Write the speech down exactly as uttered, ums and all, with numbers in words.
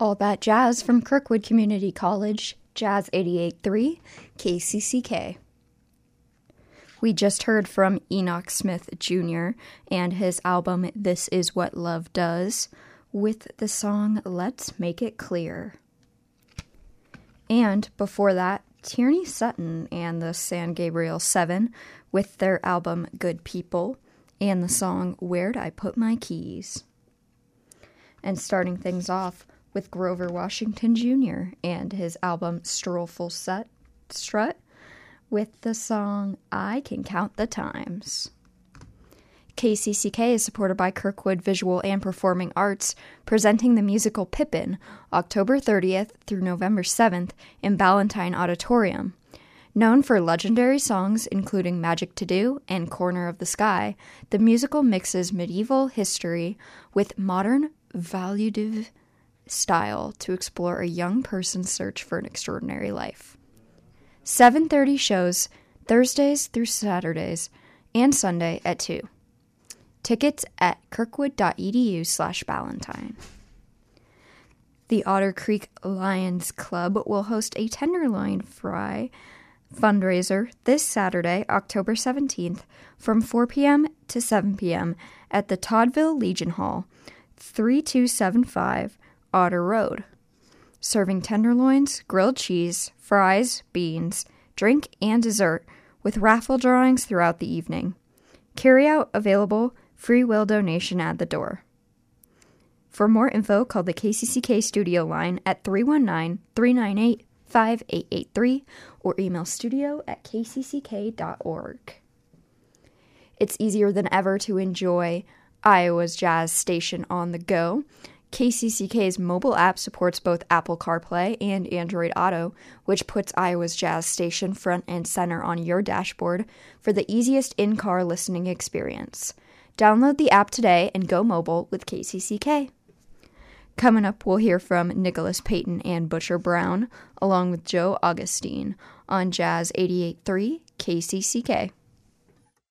All That Jazz from Kirkwood Community College, Jazz eighty-eight point three, K C C K. We just heard from Enoch Smith Junior and his album This Is What Love Does with the song Let's Make It Clear. And before that, Tierney Sutton and the San Gabriel Seven with their album Good People and the song Where'd I Put My Keys. And starting things off with Grover Washington Junior and his album Strollful Set, Strut with the song I Can Count the Times. K C C K is supported by Kirkwood Visual and Performing Arts, presenting the musical Pippin October thirtieth through November seventh in Ballantine Auditorium. Known for legendary songs including Magic to Do and Corner of the Sky, the musical mixes medieval history with modern valuative style to explore a young person's search for an extraordinary life. seven thirty shows Thursdays through Saturdays and Sunday at two. Tickets at kirkwood.edu slash Ballantine. The Otter Creek Lions Club will host a tenderloin fry fundraiser this Saturday, October seventeenth, from four p.m. to seven p.m. at the Toddville Legion Hall, thirty-two seventy-five Otter Road. Serving tenderloins, grilled cheese, fries, beans, drink, and dessert, with raffle drawings throughout the evening. Carryout available, free will donation at the door. For more info, call the K C C K studio line at three one nine, three nine eight, five eight eight three or email studio at k c c k dot org. It's easier than ever to enjoy Iowa's jazz station on the go. K C C K's mobile app supports both Apple CarPlay and Android Auto, which puts Iowa's jazz station front and center on your dashboard for the easiest in-car listening experience. Download the app today and go mobile with K C C K. Coming up, we'll hear from Nicholas Payton and Butcher Brown, along with Joe Augustine, on Jazz eighty-eight point three K C C K.